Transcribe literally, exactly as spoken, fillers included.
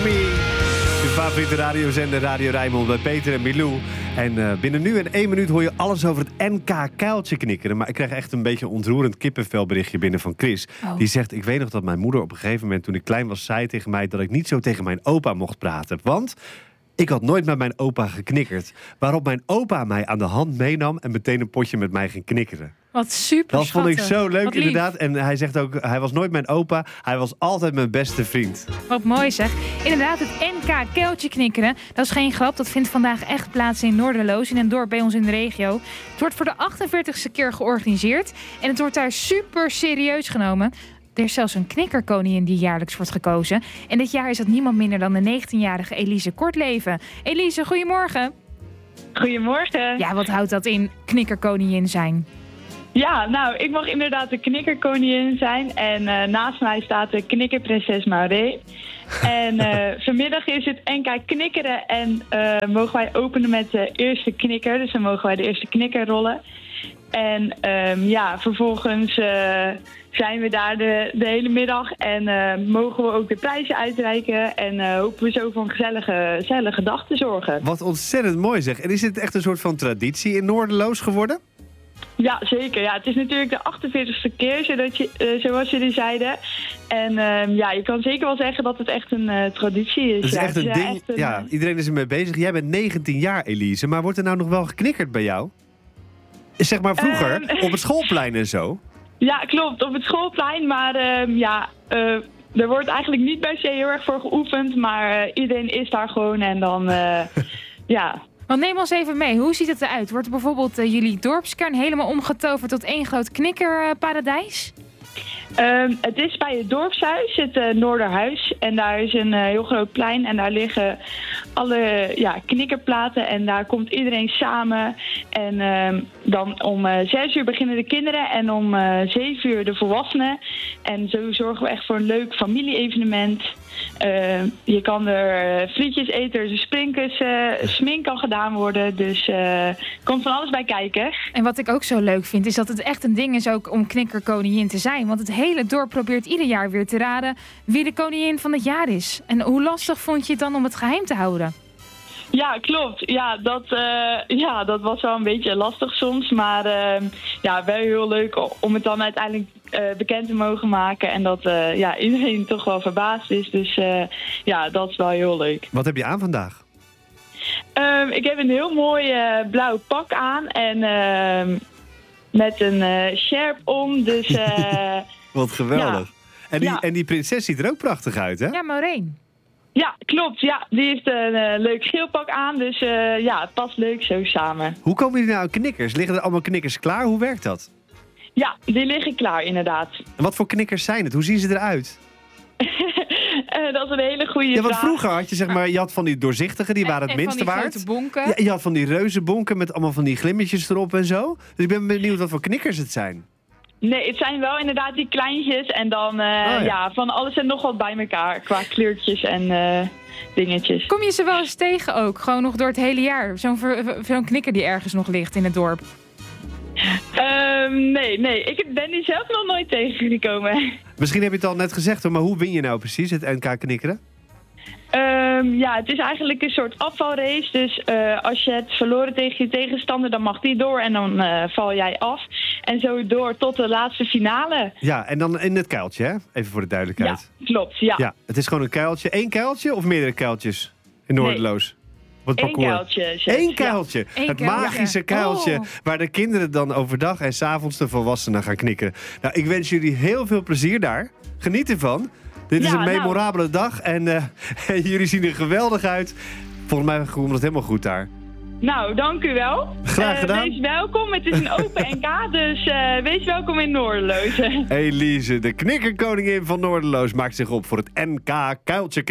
Me. Je favoriete radiozender Radio Rijnmond bij Peter en Milou. En uh, binnen nu en één minuut hoor je alles over het N K kuiltje knikkeren. Maar ik krijg echt een beetje een ontroerend kippenvelberichtje binnen van Chris. Oh. Die zegt, ik weet nog dat mijn moeder op een gegeven moment toen ik klein was zei tegen mij dat ik niet zo tegen mijn opa mocht praten. Want ik had nooit met mijn opa geknikkerd. Waarop mijn opa mij aan de hand meenam en meteen een potje met mij ging knikkeren. Wat super Dat vond ik zo leuk, Wat inderdaad. lief. En hij zegt ook, hij was nooit mijn opa. Hij was altijd mijn beste vriend. Wat mooi zeg. Inderdaad, het N K kuiltje knikkeren. Dat is geen grap. Dat vindt vandaag echt plaats in Noorderloos, in een dorp bij ons in de regio. Het wordt voor de achtenveertigste keer georganiseerd. En het wordt daar super serieus genomen. Er is zelfs een knikkerkoningin die jaarlijks wordt gekozen. En dit jaar is dat niemand minder dan de negentienjarige Elise Kortleven. Elise, goedemorgen. Goedemorgen. Ja, wat houdt dat in, knikkerkoningin zijn? Ja, nou, ik mag inderdaad de knikkerkoningin zijn. En uh, naast mij staat de knikkerprinses Maureen. En uh, vanmiddag is het N K knikkeren en uh, mogen wij openen met de eerste knikker. Dus dan mogen wij de eerste knikker rollen. En um, ja, vervolgens uh, zijn we daar de, de hele middag en uh, mogen we ook de prijzen uitreiken. En uh, hopen we zo voor een gezellige, gezellige dag te zorgen. Wat ontzettend mooi zeg. En is dit echt een soort van traditie in Noorderloos geworden? Ja, zeker. Ja, het is natuurlijk de achtenveertigste keer, zodat je, uh, zoals jullie zeiden. En uh, ja, je kan zeker wel zeggen dat het echt een uh, traditie is. Het is ja, echt een het is ding. echt een, Ja, iedereen is ermee bezig. Jij bent negentien jaar, Elise. Maar wordt er nou nog wel geknikkerd bij jou? Zeg maar vroeger, um, op het schoolplein en zo. Ja, klopt. Op het schoolplein. Maar uh, ja, uh, er wordt eigenlijk niet per se heel erg voor geoefend. Maar uh, iedereen is daar gewoon en dan, uh, ja... Want neem ons even mee. Hoe ziet het eruit? Wordt bijvoorbeeld uh, jullie dorpskern helemaal omgetoverd tot één groot knikkerparadijs? Um, het is bij het dorpshuis, het uh, Noorderhuis. En daar is een uh, heel groot plein. En daar liggen alle ja, knikkerplaten. En daar komt iedereen samen. En uh, dan om uh, zes uur beginnen de kinderen. En om uh, zeven uur de volwassenen. En zo zorgen we echt voor een leuk familie-evenement. Uh, je kan er uh, frietjes eten, er is een springkussen, smink kan gedaan worden. Dus er uh, komt van alles bij kijken. En wat ik ook zo leuk vind, is dat het echt een ding is ook om knikkerkoningin te zijn. Want het hele dorp probeert ieder jaar weer te raden wie de koningin van het jaar is. En hoe lastig vond je het dan om het geheim te houden? Ja, klopt. Ja, dat, uh, ja, dat was wel een beetje lastig soms. Maar uh, ja, wel heel leuk om het dan uiteindelijk uh, bekend te mogen maken. En dat uh, ja, iedereen toch wel verbaasd is. Dus uh, ja, dat is wel heel leuk. Wat heb je aan vandaag? Um, ik heb een heel mooi uh, blauw pak aan. En uh, met een uh, sjerp om. Dus, uh, Wat geweldig. Ja. En, die, ja. en die prinses ziet er ook prachtig uit, hè? Ja, Maureen. Ja, klopt. Ja, die heeft een uh, leuk geel pak aan. Dus uh, ja, het past leuk zo samen. Hoe komen jullie nou aan knikkers? Liggen er allemaal knikkers klaar? Hoe werkt dat? Ja, die liggen klaar inderdaad. En wat voor knikkers zijn het? Hoe zien ze eruit? uh, dat is een hele goede ja, want vraag. Vroeger had je zeg maar, je had van die doorzichtige, die en, waren het en minste van die waard. grote bonken. Ja, je had van die reuzenbonken met allemaal van die glimmetjes erop en zo. Dus ik ben benieuwd wat voor knikkers het zijn. Nee, het zijn wel inderdaad die kleintjes en dan uh, oh, ja. ja, van alles en nog wat bij elkaar qua kleurtjes en uh, dingetjes. Kom je ze wel eens tegen ook? Gewoon nog door het hele jaar? Zo'n, zo'n knikker die ergens nog ligt in het dorp? Um, nee, nee. Ik ben die zelf nog nooit tegengekomen. Misschien heb je het al net gezegd, hoor, maar hoe win je nou precies het N K knikkeren? Um, ja, het is eigenlijk een soort afvalrace. Dus uh, als je het verloren tegen je tegenstander, dan mag die door en dan uh, val jij af. En zo door tot de laatste finale. Ja, en dan in het kuiltje, hè? Even voor de duidelijkheid. Ja, klopt, ja. Ja, het is gewoon een kuiltje. Eén kuiltje of meerdere kuiltjes in Noorderloos? Nee. Op het Eén kuiltje. Zeg. Eén kuiltje. Ja. Het Eén kuiltje. magische kuiltje. Oh. Waar de kinderen dan overdag en 's avonds de volwassenen gaan knikkeren. Nou, ik wens jullie heel veel plezier daar. Geniet ervan. Dit is ja, een memorabele nou. dag en, uh, en jullie zien er geweldig uit. Volgens mij komt het helemaal goed daar. Nou, dank u wel. Graag gedaan. Uh, wees welkom. Het is een open N K, dus uh, wees welkom in Noorderloos. Elise, de knikkerkoningin van Noorderloos, maakt zich op voor het N K kuiltje knikkeren.